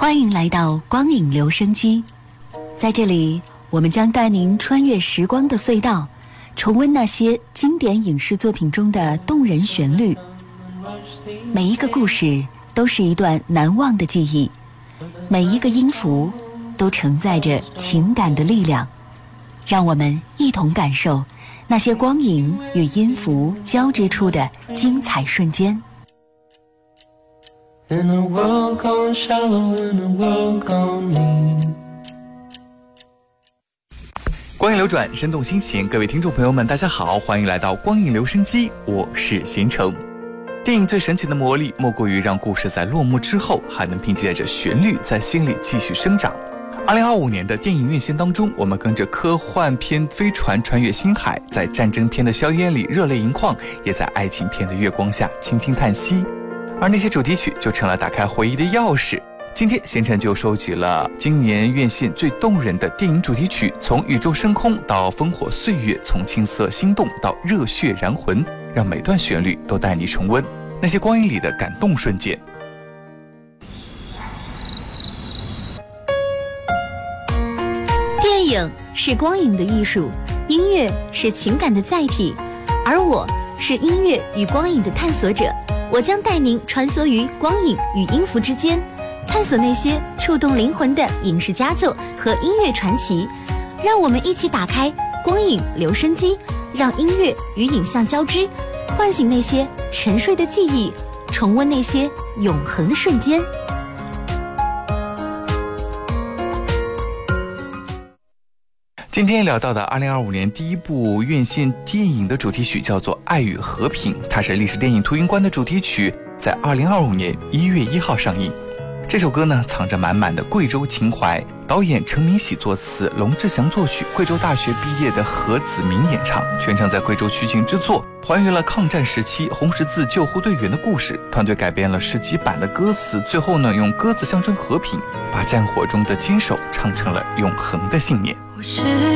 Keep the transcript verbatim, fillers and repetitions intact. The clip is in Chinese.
欢迎来到光影留声机，在这里我们将带您穿越时光的隧道，重温那些经典影视作品中的动人旋律。每一个故事都是一段难忘的记忆，每一个音符都承载着情感的力量。让我们一同感受那些光影与音符交织出的精彩瞬间。 In a world gone shallow, in a world gone mean。 光影流转，生动心情，各位听众朋友们大家好，欢迎来到光影留声机，我是贤成。电影最神奇的魔力莫过于让故事在落幕之后还能凭借着旋律在心里继续生长。二零二五年的电影院线当中，我们跟着科幻片飞船穿越星海，在战争片的硝烟里热泪盈眶，也在爱情片的月光下轻轻叹息。而那些主题曲就成了打开回忆的钥匙。今天贤成就收集了今年院线最动人的电影主题曲，从宇宙升空到烽火岁月，从青涩心动到热血燃魂，让每段旋律都带你重温那些光影里的感动瞬间。 电影是光影的艺术，音乐是情感的载体，而我是音乐与光影的探索者。我将带您穿梭于光影与音符之间，探索那些触动灵魂的影视佳作和音乐传奇。让我们一起打开光影留声机，让音乐与影像交织，唤醒那些沉睡的记忆，重温那些永恒的瞬间。 今天聊到的二零二五年第一部院线电影的主题曲叫做《爱与和平》，它是历史电影《图云关》的主题曲，在二零二五年一月一号上映。这首歌呢，藏着满满的贵州情怀。导演陈明喜作词，龙志祥作曲，贵州大学毕业的何子明演唱，全程在贵州取景制作，还原了抗战时期红十字救护队员的故事。团队改编了十几版的歌词，最后呢，用鸽子象征和平，把战火中的坚守唱成了永恒的信念。 我是